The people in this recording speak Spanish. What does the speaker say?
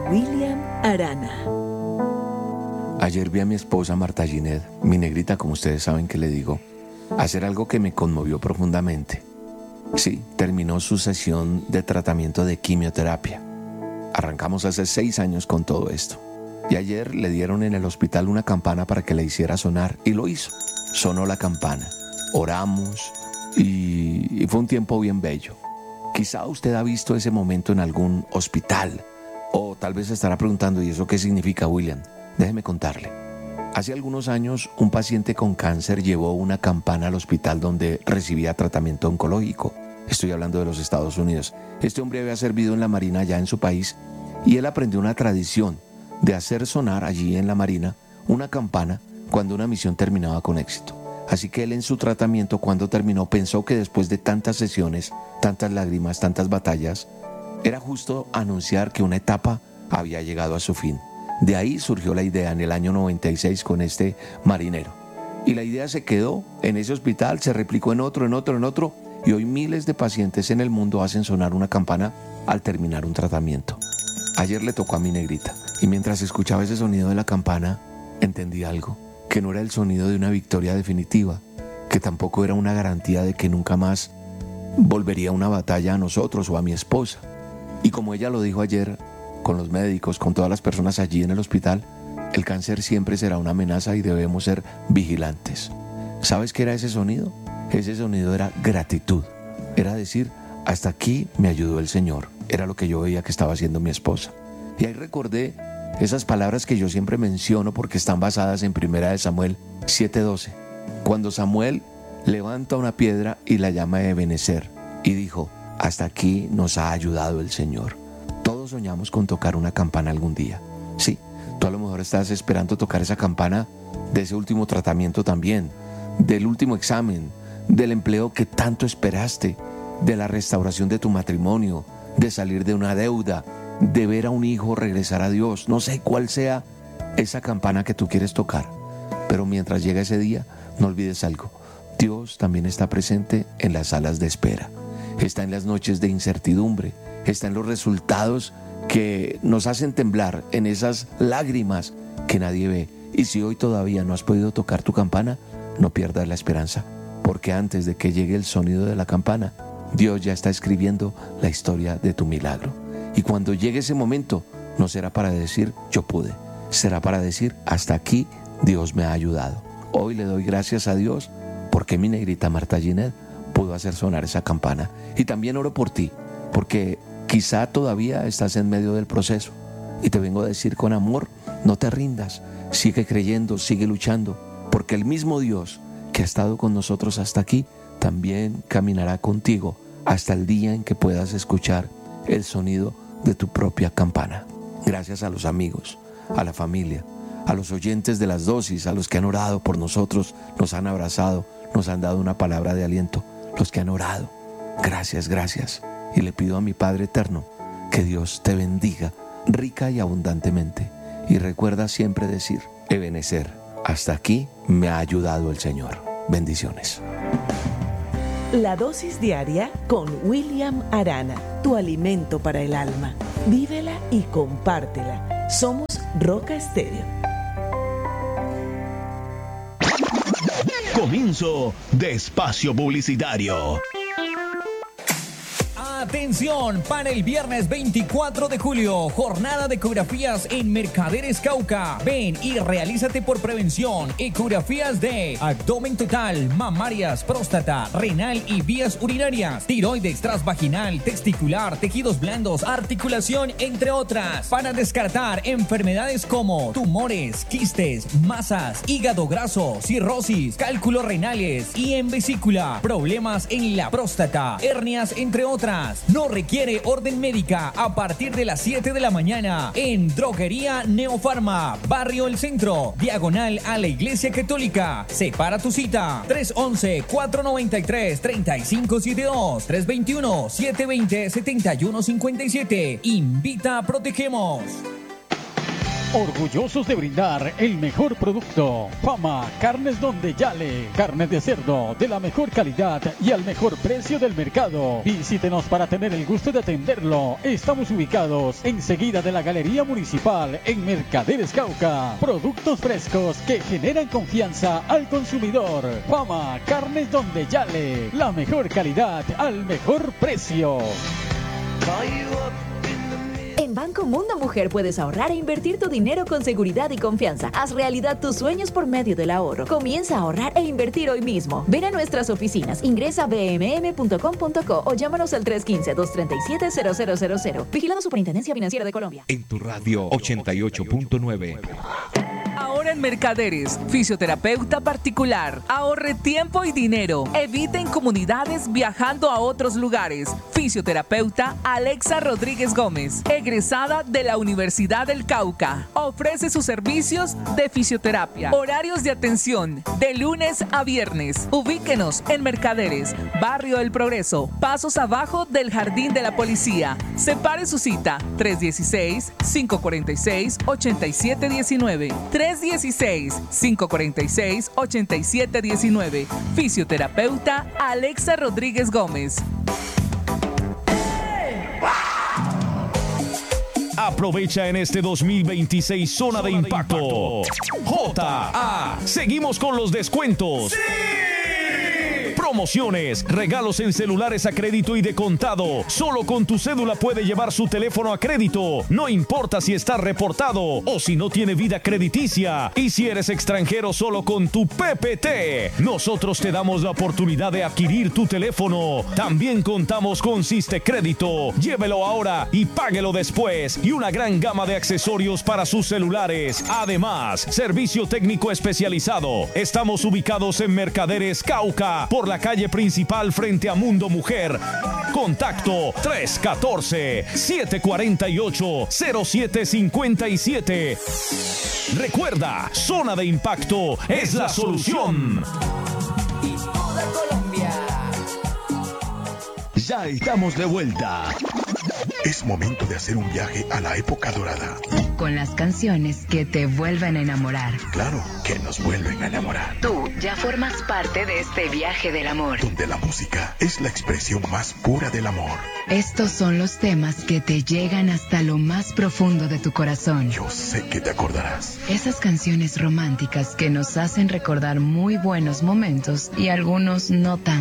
William Arana. Ayer vi a mi esposa Marta Ginette, mi negrita, como ustedes saben que le digo, hacer algo que me conmovió profundamente. Sí, terminó su sesión de tratamiento de quimioterapia. Arrancamos hace 6 años con todo esto. Y ayer le dieron en el hospital una campana para que le hiciera sonar, y lo hizo. Sonó la campana. Oramos y fue un tiempo bien bello. Quizá usted ha visto ese momento en algún hospital, o tal vez se estará preguntando, ¿y eso qué significa, William? Déjeme contarle. Hace algunos años, un paciente con cáncer llevó una campana al hospital donde recibía tratamiento oncológico. Estoy hablando de los Estados Unidos. Este hombre había servido en la Marina allá en su país y él aprendió una tradición de hacer sonar allí en la Marina una campana cuando una misión terminaba con éxito. Así que él en su tratamiento, cuando terminó, pensó que después de tantas sesiones, tantas lágrimas, tantas batallas, era justo anunciar que una etapa había llegado a su fin. De ahí surgió la idea en el año 96 con este marinero. Y la idea se quedó en ese hospital, se replicó en otro, y hoy miles de pacientes en el mundo hacen sonar una campana al terminar un tratamiento. Ayer le tocó a mi negrita, y mientras escuchaba ese sonido de la campana, entendí algo, que no era el sonido de una victoria definitiva, que tampoco era una garantía de que nunca más volvería una batalla a nosotros o a mi esposa. Y como ella lo dijo ayer, con los médicos, con todas las personas allí en el hospital, el cáncer siempre será una amenaza y debemos ser vigilantes. ¿Sabes qué era ese sonido? Ese sonido era gratitud. Era decir, hasta aquí me ayudó el Señor. Era lo que yo veía que estaba haciendo mi esposa. Y ahí recordé esas palabras que yo siempre menciono porque están basadas en 1 Samuel 7:12. Cuando Samuel levanta una piedra y la llama Ebenezer y dijo, hasta aquí nos ha ayudado el Señor. Todos soñamos con tocar una campana algún día. Sí, tú a lo mejor estás esperando tocar esa campana de ese último tratamiento también, del último examen, del empleo que tanto esperaste, de la restauración de tu matrimonio, de salir de una deuda, de ver a un hijo regresar a Dios. No sé cuál sea esa campana que tú quieres tocar, pero mientras llega ese día, no olvides algo. Dios también está presente en las salas de espera. Está en las noches de incertidumbre, está en los resultados que nos hacen temblar, en esas lágrimas que nadie ve. Y si hoy todavía no has podido tocar tu campana, no pierdas la esperanza, porque antes de que llegue el sonido de la campana, Dios ya está escribiendo la historia de tu milagro. Y cuando llegue ese momento, no será para decir yo pude, será para decir hasta aquí Dios me ha ayudado. Hoy le doy gracias a Dios porque mi negrita Marta Ginette pudo hacer sonar esa campana. Y también oro por ti, porque quizá todavía estás en medio del proceso. Y te vengo a decir con amor, no te rindas, sigue creyendo, sigue luchando, porque el mismo Dios que ha estado con nosotros hasta aquí, también caminará contigo hasta el día en que puedas escuchar el sonido de tu propia campana. Gracias a los amigos, a la familia, a los oyentes de las dosis, a los que han orado por nosotros, nos han abrazado, nos han dado una palabra de aliento, los que han orado. Gracias, gracias. Y le pido a mi Padre Eterno que Dios te bendiga rica y abundantemente. Y recuerda siempre decir, Ebenezer, hasta aquí me ha ayudado el Señor. Bendiciones. La dosis diaria con William Arana, tu alimento para el alma. Vívela y compártela. Somos Roca Estéreo. Comienzo de espacio publicitario. Atención, para el viernes 24 de julio, jornada de ecografías en Mercaderes Cauca. Ven y realízate por prevención. Ecografías de abdomen total, mamarias, próstata, renal y vías urinarias, tiroides, transvaginal, testicular, tejidos blandos, articulación, entre otras. Para descartar enfermedades como tumores, quistes, masas, hígado graso, cirrosis, cálculos renales y en vesícula, problemas en la próstata, hernias, entre otras. No requiere orden médica a partir de las 7 de la mañana en Droguería Neofarma, Barrio El Centro, diagonal a la Iglesia Católica. Separa tu cita, 311-493-3572, 321-720-7157. Invita a Protegemos. Orgullosos de brindar el mejor producto. Fama Carnes Donde Yale. Carne de cerdo de la mejor calidad y al mejor precio del mercado. Visítenos para tener el gusto de atenderlo. Estamos ubicados enseguida de la Galería Municipal en Mercaderes Cauca. Productos frescos que generan confianza al consumidor. Fama Carnes Donde Yale. La mejor calidad al mejor precio. En Banco Mundo Mujer puedes ahorrar e invertir tu dinero con seguridad y confianza. Haz realidad tus sueños por medio del ahorro. Comienza a ahorrar e invertir hoy mismo. Ven a nuestras oficinas, ingresa a bmm.com.co o llámanos al 315-237-0000. Vigilado Superintendencia Financiera de Colombia. En tu radio 88.9. Ahora en Mercaderes, fisioterapeuta particular. Ahorre tiempo y dinero. Evite incomodidades viajando a otros lugares. Fisioterapeuta Alexa Rodríguez Gómez, egresada de la Universidad del Cauca. Ofrece sus servicios de fisioterapia. Horarios de atención de lunes a viernes. Ubíquenos en Mercaderes, Barrio El Progreso, pasos abajo del Jardín de la Policía. Separe su cita 316-546-8719. 316-546-8719. Fisioterapeuta Alexa Rodríguez Gómez. Aprovecha en este 2026 Zona de Impacto. JA. Seguimos con los descuentos. ¡Sí! Promociones, regalos en celulares a crédito y de contado. Solo con tu cédula puede llevar su teléfono a crédito. No importa si está reportado o si no tiene vida crediticia. Y si eres extranjero, solo con tu PPT. Nosotros te damos la oportunidad de adquirir tu teléfono. También contamos con Siste Crédito. Llévelo ahora y páguelo después. Y una gran gama de accesorios para sus celulares. Además, servicio técnico especializado. Estamos ubicados en Mercaderes Cauca, por la calle principal frente a Mundo Mujer. Contacto 314-748-0757. Recuerda, Zona de Impacto es la solución. Y toda Colombia. Ya estamos de vuelta. Es momento de hacer un viaje a la época dorada. Con las canciones que te vuelven a enamorar. Claro, que nos vuelven a enamorar. Tú ya formas parte de este viaje del amor. Donde la música es la expresión más pura del amor. Estos son los temas que te llegan hasta lo más profundo de tu corazón. Yo sé que te acordarás. Esas canciones románticas que nos hacen recordar muy buenos momentos y algunos no tan.